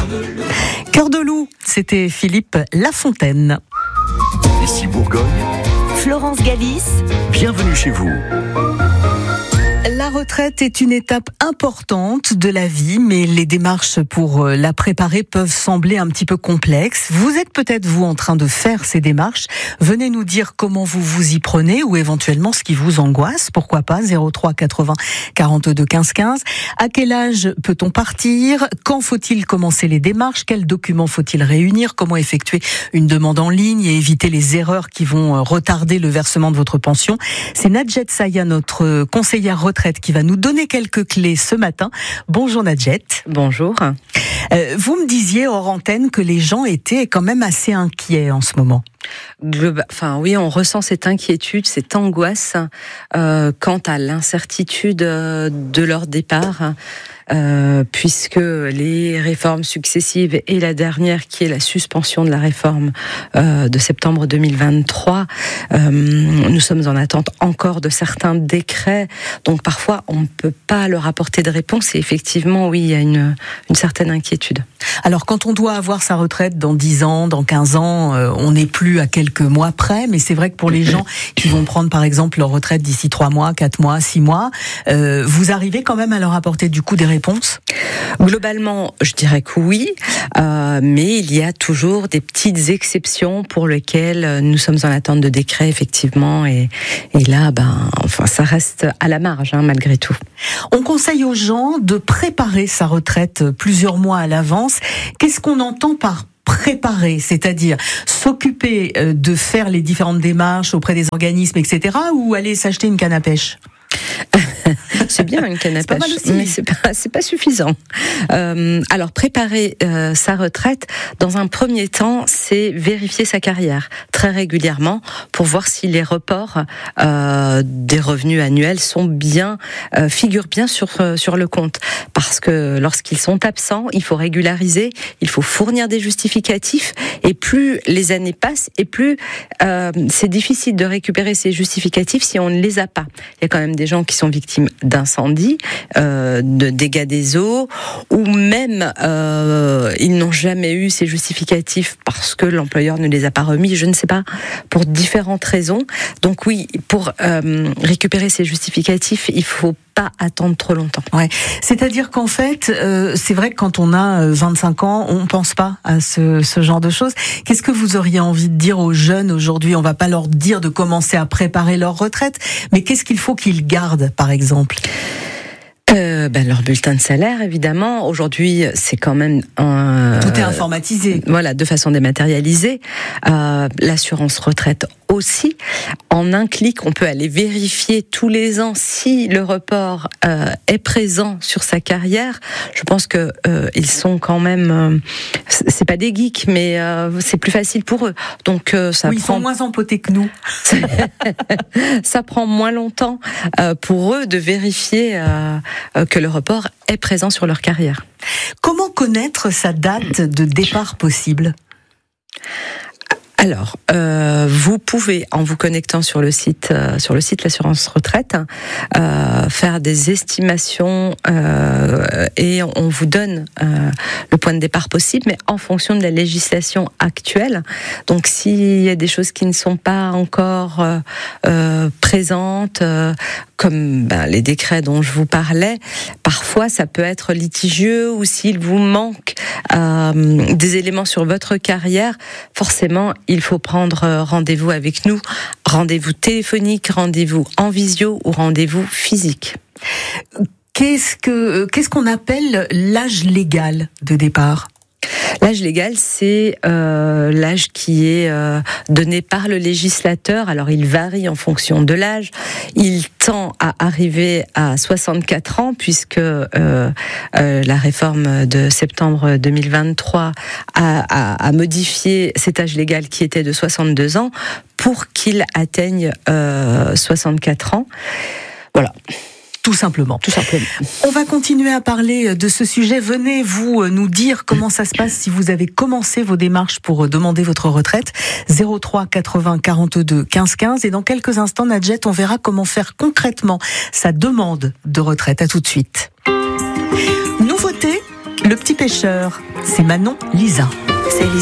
Cœur de loup, c'était Philippe Lafontaine. Ici Bourgogne, Florence Galis. bienvenue chez vous. La retraite est une étape importante de la vie, mais les démarches pour la préparer peuvent sembler un petit peu complexes. Vous êtes peut-être, vous, en train de faire ces démarches. Venez nous dire comment vous vous y prenez ou éventuellement ce qui vous angoisse. Pourquoi pas 03 80 42 15 15. À quel âge peut-on partir? Quand faut-il commencer les démarches? Quels documents faut-il réunir? Comment effectuer une demande en ligne et éviter les erreurs qui vont retarder le versement de votre pension? C'est Nadjet Saya, notre conseillère retraite, qui va nous donner quelques clés ce matin. Bonjour Nadjet. Bonjour. Vous me disiez hors antenne que les gens étaient quand même assez inquiets en ce moment. Oui, on ressent cette inquiétude, cette angoisse quant à l'incertitude de leur départ, puisque les réformes successives et la dernière, qui est la suspension de la réforme de septembre 2023, nous sommes en attente encore de certains décrets, donc parfois on ne peut pas leur apporter de réponse, et effectivement, oui, il y a une certaine inquiétude. Alors quand on doit avoir sa retraite dans 10 ans, dans 15 ans, on n'est plus à quelques mois près, mais c'est vrai que pour les gens qui vont prendre par exemple leur retraite d'ici 3 mois, 4 mois, 6 mois, vous arrivez quand même à leur apporter du coup des réponses? Globalement, je dirais que oui, mais il y a toujours des petites exceptions pour lesquelles nous sommes en attente de décret, effectivement, et là, ça reste à la marge, malgré tout. On conseille aux gens de préparer sa retraite plusieurs mois à l'avance. Qu'est-ce qu'on entend par préparer, c'est-à-dire s'occuper de faire les différentes démarches auprès des organismes, etc., ou aller s'acheter une canne à pêche? C'est bien une canne à pêche, mais c'est pas suffisant. Alors préparer sa retraite, dans un premier temps, c'est vérifier sa carrière très régulièrement pour voir si les reports des revenus annuels figurent bien sur le compte. Parce que lorsqu'ils sont absents, il faut régulariser, il faut fournir des justificatifs, et plus les années passent, et plus c'est difficile de récupérer ces justificatifs si on ne les a pas. Il y a quand même des gens qui sont victimes d'incendies, de dégâts des eaux, ou même ils n'ont jamais eu ces justificatifs parce que l'employeur ne les a pas remis, je ne sais pas, pour différentes raisons. Donc oui, pour récupérer ces justificatifs, il faut pas attendre trop longtemps. Ouais. C'est-à-dire qu'en fait, c'est vrai que quand on a 25 ans, on pense pas à ce genre de choses. Qu'est-ce que vous auriez envie de dire aux jeunes aujourd'hui? On va pas leur dire de commencer à préparer leur retraite, mais qu'est-ce qu'il faut qu'ils gardent, par exemple? Leur bulletin de salaire, évidemment. Aujourd'hui, c'est quand même tout est informatisé. Voilà, de façon dématérialisée. L'assurance retraite aussi. En un clic, on peut aller vérifier tous les ans si le report est présent sur sa carrière. Je pense que ils sont quand même, c'est pas des geeks, mais c'est plus facile pour eux. Donc ils sont moins empotés que nous. Ça prend moins longtemps pour eux de vérifier que le report est présent sur leur carrière. Comment connaître sa date de départ possible ? Alors, vous pouvez, en vous connectant sur le site l'assurance retraite, faire des estimations et on vous donne le point de départ possible, mais en fonction de la législation actuelle. Donc, s'il y a des choses qui ne sont pas encore présentes, comme les décrets dont je vous parlais, parfois ça peut être litigieux, ou s'il vous manque des éléments sur votre carrière, forcément il faut prendre rendez-vous avec nous, rendez-vous téléphonique, rendez-vous en visio ou rendez-vous physique. Qu'est-ce qu'on appelle l'âge légal de départ ? L'âge légal, c'est l'âge qui est donné par le législateur. Alors, il varie en fonction de l'âge. Il tend à arriver à 64 ans, puisque la réforme de septembre 2023 a modifié cet âge légal qui était de 62 ans pour qu'il atteigne 64 ans. Voilà. Tout simplement. On va continuer à parler de ce sujet. Venez vous nous dire comment ça se passe si vous avez commencé vos démarches pour demander votre retraite. 03 80 42 15 15. Et dans quelques instants, Nadjet, on verra comment faire concrètement sa demande de retraite. À tout de suite. Nouveauté, Le petit pêcheur, c'est Manon Lisa. C'est